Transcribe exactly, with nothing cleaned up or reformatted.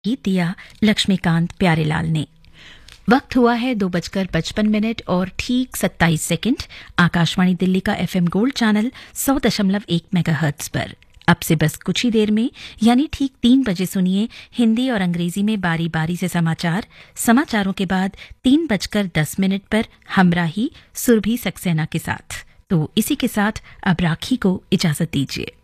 गीत दिया लक्ष्मीकांत प्यारेलाल ने। वक्त हुआ है दो बजकर पचपन मिनट और ठीक सत्ताईस सेकंड। आकाशवाणी दिल्ली का एफएम गोल्ड चैनल सौ दशमलव एक मेगाहर्ट्ज पर। अब से बस कुछ ही देर में यानी ठीक तीन बजे सुनिए हिंदी और अंग्रेजी में बारी बारी से समाचार। समाचारों के बाद तीन बजकर दस मिनट पर हमराही सुरभि सक्सेना के साथ। तो इसी के साथ अब राखी को इजाजत दीजिए।